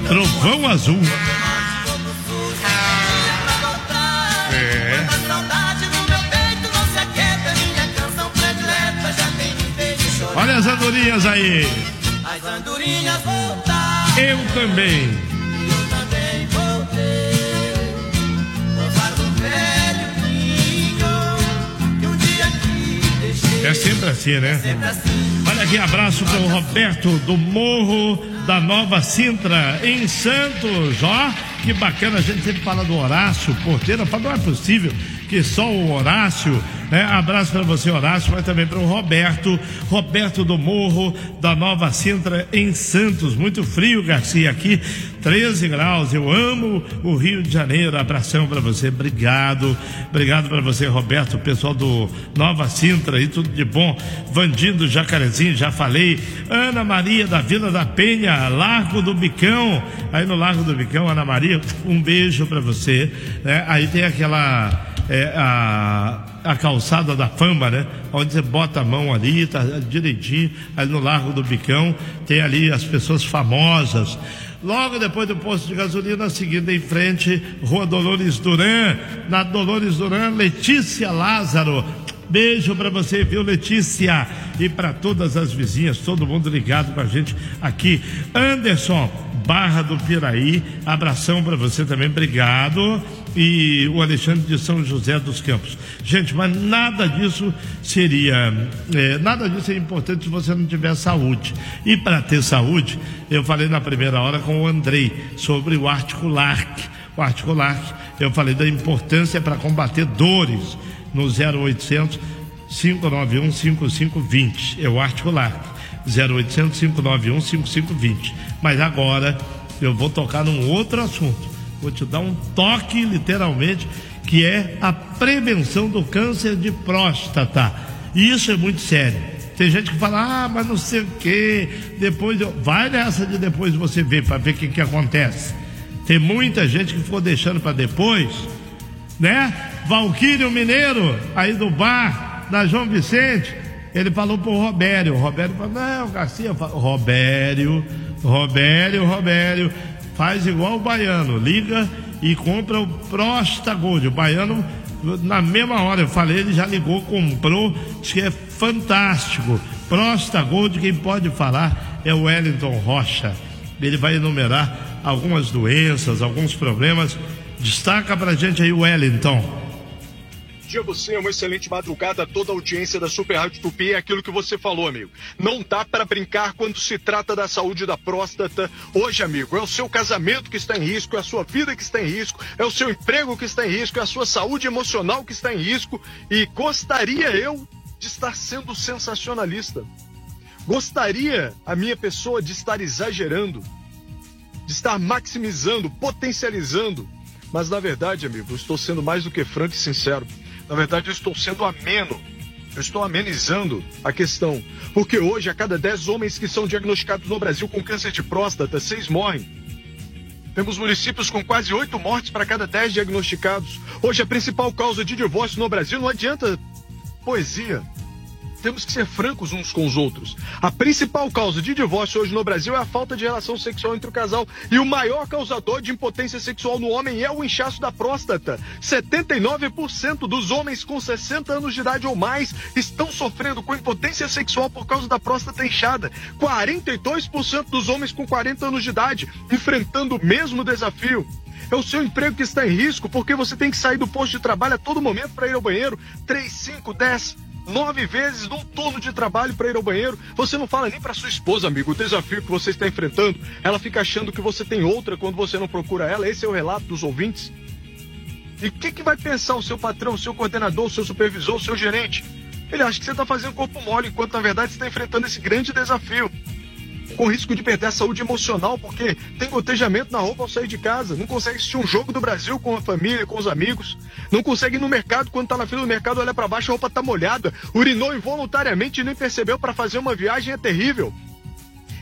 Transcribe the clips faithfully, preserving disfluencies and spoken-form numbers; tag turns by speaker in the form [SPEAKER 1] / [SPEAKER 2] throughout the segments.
[SPEAKER 1] Trovão Azul. É. Olha as andorinhas aí.
[SPEAKER 2] As andorinhas voltaram.
[SPEAKER 1] Eu também.
[SPEAKER 2] Eu também voltei. Gozar do velho ninho que um dia aqui deixei.
[SPEAKER 1] É sempre assim, né?
[SPEAKER 2] É sempre assim.
[SPEAKER 1] Olha aqui, abraço para o Roberto do Morro da Nova Sintra, em Santos. Ó, que bacana, a gente sempre fala do Horácio Porteira, fala, não é possível que só o Horácio, né? Abraço para você, Horácio, mas também para o Roberto, Roberto do Morro da Nova Sintra, em Santos. Muito frio, Garcia, aqui, treze graus. Eu amo o Rio de Janeiro. Abração para você, obrigado, obrigado para você, Roberto, pessoal do Nova Sintra, e tudo de bom. Vandindo Jacarezinho, já falei. Ana Maria da Vila da Penha, Largo do Bicão, aí no Largo do Bicão, Ana Maria, um beijo para você, né? Aí tem aquela É, a, a calçada da Fama, né? Onde você bota a mão ali, tá direitinho, ali no Largo do Bicão, tem ali as pessoas famosas. Logo depois do posto de gasolina, seguindo em frente, Rua Dolores Duran, na Dolores Duran, Letícia Lázaro. Beijo pra você, viu, Letícia? E pra todas as vizinhas, todo mundo ligado com a gente aqui. Anderson, Barra do Piraí, abração pra você também, obrigado. E o Alexandre de São José dos Campos. Gente, mas nada disso seria, é, nada disso é importante se você não tiver saúde. E para ter saúde, eu falei na primeira hora com o Andrei sobre o Articularc. O Articularc, eu falei da importância para combater dores no zero oitocentos, cinco nove um, cinco cinco dois zero. É o Articularc, zero oitocentos, cinco nove um, cinco cinco dois zero. Mas agora eu vou tocar num outro assunto. Vou te dar um toque, literalmente, que é a prevenção do câncer de próstata. E isso é muito sério. Tem gente que fala, ah, mas não sei o que, depois eu... Vai nessa de depois você ver, para ver o que, que acontece. Tem muita gente que ficou deixando para depois, né? Valquírio Mineiro, aí do bar, da João Vicente, ele falou pro Robério. O Robério falou, não, Garcia, falo, Robério, Robério, Robério... Faz igual o baiano, liga e compra o Prostagold. O baiano, na mesma hora, eu falei, ele já ligou, comprou, diz que é fantástico. Prostagold, quem pode falar é o Wellington Rocha. Ele vai enumerar algumas doenças, alguns problemas. Destaca pra gente aí o Wellington.
[SPEAKER 3] Dia você, uma excelente madrugada a toda a audiência da Super Rádio Tupi. É aquilo que você falou, amigo. Não dá para brincar quando se trata da saúde da próstata. Hoje, amigo, é o seu casamento que está em risco, é a sua vida que está em risco, é o seu emprego que está em risco, é a sua saúde emocional que está em risco. E gostaria eu de estar sendo sensacionalista. Gostaria a minha pessoa de estar exagerando, de estar maximizando, potencializando. Mas, na verdade, amigo, eu estou sendo mais do que franco e sincero. Na verdade, eu estou sendo ameno. Eu estou amenizando a questão. Porque hoje, a cada dez homens que são diagnosticados no Brasil com câncer de próstata, seis morrem. Temos municípios com quase oito mortes para cada dez diagnosticados. Hoje, a principal causa de divórcio no Brasil, não adianta poesia. Temos que ser francos uns com os outros. A principal causa de divórcio hoje no Brasil é a falta de relação sexual entre o casal. E o maior causador de impotência sexual no homem é o inchaço da próstata. setenta e nove por cento dos homens com sessenta anos de idade ou mais estão sofrendo com impotência sexual por causa da próstata inchada. quarenta e dois por cento dos homens com quarenta anos de idade enfrentando o mesmo desafio. É o seu emprego que está em risco porque você tem que sair do posto de trabalho a todo momento para ir ao banheiro. três, cinco, dez... Nove vezes num turno de trabalho para ir ao banheiro. Você não fala nem para sua esposa, amigo, o desafio que você está enfrentando. Ela fica achando que você tem outra quando você não procura ela. Esse é o relato dos ouvintes. E o que, que vai pensar o seu patrão, o seu coordenador, o seu supervisor, o seu gerente? Ele acha que você está fazendo corpo mole, enquanto na verdade você está enfrentando esse grande desafio. Com risco de perder a saúde emocional, porque tem gotejamento na roupa ao sair de casa, não consegue assistir um jogo do Brasil com a família, com os amigos, não consegue ir no mercado, quando tá na fila do mercado, olha para baixo, a roupa tá molhada, urinou involuntariamente e nem percebeu para fazer uma viagem, é terrível.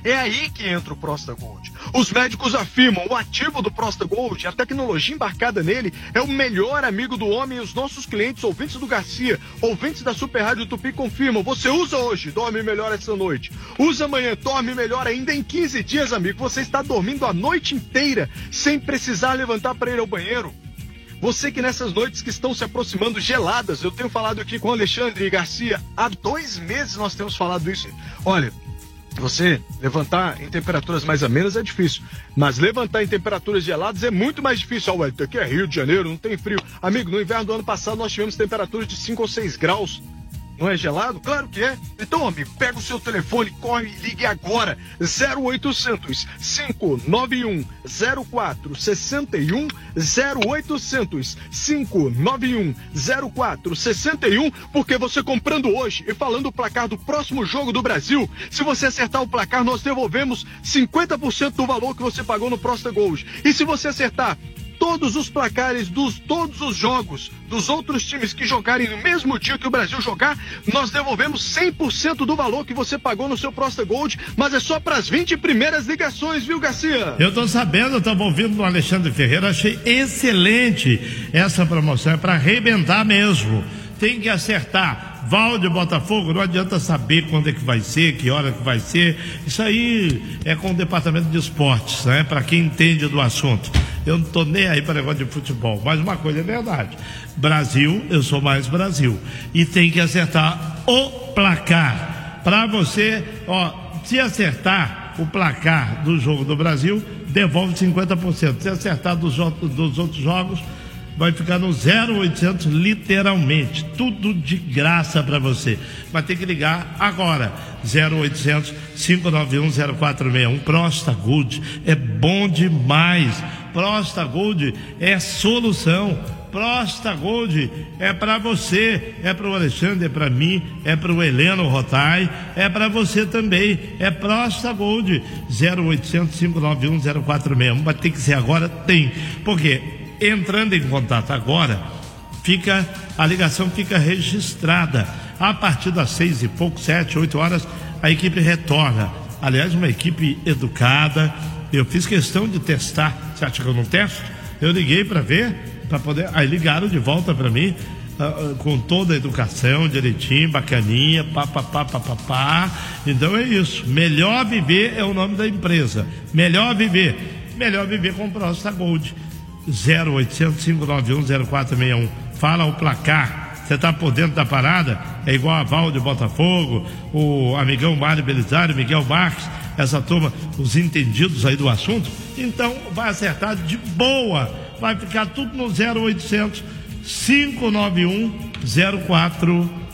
[SPEAKER 3] É aí que entra o Prosta Gold. Os médicos afirmam, o ativo do Prosta Gold, a tecnologia embarcada nele, é o melhor amigo do homem, e os nossos clientes, ouvintes do Garcia, ouvintes da Super Rádio Tupi, confirmam. Você usa hoje, dorme melhor essa noite. Usa amanhã, dorme melhor ainda em quinze dias, amigo. Você está dormindo a noite inteira, sem precisar levantar para ir ao banheiro. Você que nessas noites que estão se aproximando geladas, eu tenho falado aqui com o Alexandre Garcia, há dois meses nós temos falado isso. Olha, você levantar em temperaturas mais amenas é difícil, mas levantar em temperaturas geladas é muito mais difícil. Ah, ué, aqui é Rio de Janeiro, não tem frio. Amigo, no inverno do ano passado nós tivemos temperaturas de cinco ou seis graus. Não é gelado? Claro que é. Então, amigo, pega o seu telefone, corre e ligue agora. zero oitocentos, cinco nove um, zero quatro seis um, zero oitocentos, cinco nove um, zero quatro seis um, porque você comprando hoje e falando o placar do próximo jogo do Brasil, se você acertar o placar, nós devolvemos cinquenta por cento do valor que você pagou no Prosta Gold. E se você acertar todos os placares dos todos os jogos dos outros times que jogarem no mesmo dia que o Brasil jogar, nós devolvemos cem por cento do valor que você pagou no seu Prosta Gold, mas é só para as vinte primeiras ligações, viu, Garcia?
[SPEAKER 1] Eu tô sabendo, eu tava ouvindo no Alexandre Ferreira, achei excelente essa promoção, é para arrebentar mesmo. Tem que acertar. Valde Botafogo, não adianta saber quando é que vai ser, que hora que vai ser. Isso aí é com o departamento de esportes, né? Para quem entende do assunto. Eu não tô nem aí para negócio de futebol, mas uma coisa é verdade. Brasil, eu sou mais Brasil. E tem que acertar o placar. Para você, ó, se acertar o placar do jogo do Brasil, devolve cinquenta por cento. Se acertar dos, dos outros jogos, vai ficar no zero oitocentos, literalmente, tudo de graça para você. Vai ter que ligar agora, zero oitocentos, cinco nove um, zero quatro seis um. Prosta Gold é bom demais. Prosta Gold é solução. Prosta Gold é para você, é para o Alexandre, é para mim, é para o Heleno Rotai, é para você também. É Prosta Gold, zero oitocentos, cinco nove um, zero quatro seis um. Vai ter que ser agora, tem. Por quê? Entrando em contato agora, fica, a ligação fica registrada. A partir das seis e pouco, sete, oito horas, a equipe retorna. Aliás, uma equipe educada. Eu fiz questão de testar. Você acha que eu não testo? Eu liguei para ver, para poder. Aí ligaram de volta para mim, uh, uh, com toda a educação, direitinho, bacaninha, pá, pá, pá, pá, pá, pá. Então é isso. Melhor Viver é o nome da empresa. Melhor Viver. Melhor Viver com Prosta Gold. zero oitocentos, cinco nove um, zero quatro seis um. Fala o placar. Você está por dentro da parada? É igual a Valde Botafogo, o amigão Mário Belisário, Miguel Marques, essa turma, os entendidos aí do assunto. Então vai acertar de boa. Vai ficar tudo no zero oitocentos, cinco nove um, zero quatro